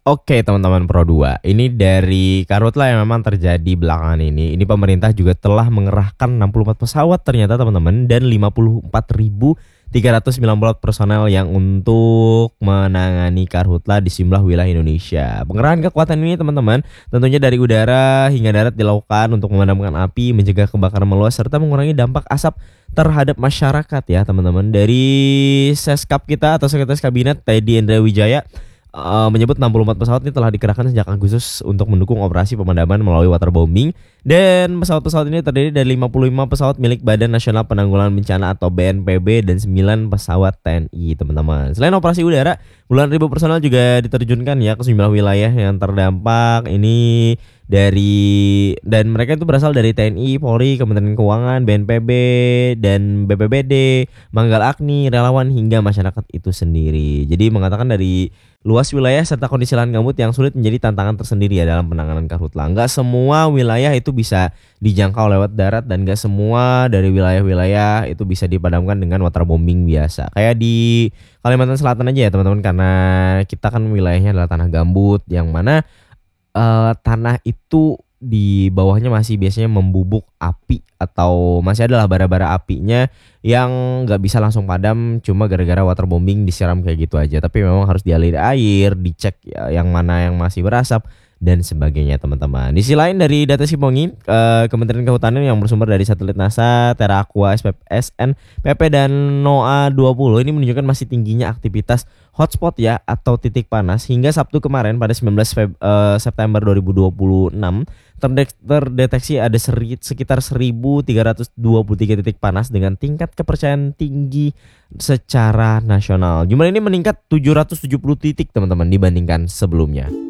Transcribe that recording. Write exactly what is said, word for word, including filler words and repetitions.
Oke teman-teman Pro dua, ini dari karhutla yang memang terjadi belakangan ini. Ini pemerintah juga telah mengerahkan enam puluh empat pesawat ternyata teman-teman, dan lima puluh empat ribu tiga ratus sembilan puluh personel yang untuk menangani karhutla di sejumlah wilayah Indonesia. Pengerahan kekuatan ini teman-teman tentunya dari udara hingga darat dilakukan untuk memadamkan api, mencegah kebakaran meluas, serta mengurangi dampak asap terhadap masyarakat ya teman-teman. Dari Seskap kita atau Sekretaris Kabinet Teddy Indra Wijaya Uh, menyebut enam puluh empat pesawat ini telah dikerahkan sejak Agustus untuk mendukung operasi pemadaman melalui waterbombing, dan pesawat-pesawat ini terdiri dari lima puluh lima pesawat milik Badan Nasional Penanggulangan Bencana atau B N P B dan sembilan pesawat T N I teman-teman. Selain operasi udara, puluhan ribu personel juga diterjunkan ya ke sejumlah wilayah yang terdampak ini dari dan mereka itu berasal dari T N I, Polri, Kementerian Keuangan, B N P B dan B P B D, Manggal Agni, relawan hingga masyarakat itu sendiri. Jadi mengatakan dari luas wilayah serta kondisi lahan gambut yang sulit menjadi tantangan tersendiri ya dalam penanganan karhutla. Enggak semua wilayah itu bisa dijangkau lewat darat, dan enggak semua dari wilayah-wilayah itu bisa dipadamkan dengan waterbombing biasa. Kayak di Kalimantan Selatan aja ya teman-teman, karena kita kan wilayahnya adalah tanah gambut yang mana uh, tanah itu di bawahnya masih biasanya membubuk api atau masih adalah bara-bara apinya yang nggak bisa langsung padam cuma gara-gara waterbombing disiram kayak gitu aja, tapi memang harus dialiri air, dicek ya, yang mana yang masih berasap dan sebagainya teman-teman. Di sisi lain dari data Sipongi, eh, Kementerian Kehutanan yang bersumber dari satelit NASA, Terra Aqua, S N P P dan NOAA dua puluh ini menunjukkan masih tingginya aktivitas hotspot ya atau titik panas hingga Sabtu kemarin pada sembilan belas September dua ribu dua puluh enam terdeteksi ada seri, sekitar seribu tiga ratus dua puluh tiga titik panas dengan tingkat kepercayaan tinggi secara nasional. Jumlah ini meningkat tujuh ratus tujuh puluh titik teman-teman dibandingkan sebelumnya.